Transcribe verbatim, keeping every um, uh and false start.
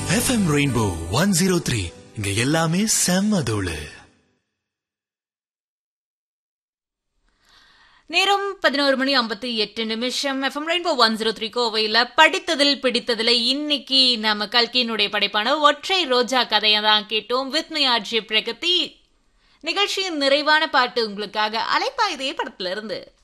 FM rainbow one zero three இங்க எல்லாமே செம்ம தோளு. நேரம் பதினோரு மணி ஐம்பத்தி எட்டு நிமிஷம். FM rainbow one zero three கோவையில படித்ததில் பிடித்ததுல இன்னைக்கு நம்ம கல்கியினுடைய படைப்பான ஒற்றை ரோஜா கதையை தான் கேட்டோம். With me RJ Pragati. நிகழ்ச்சியின் நிறைவான பாட்டு உங்களுக்காக அலைப்பாயுதே படத்துல இருந்து.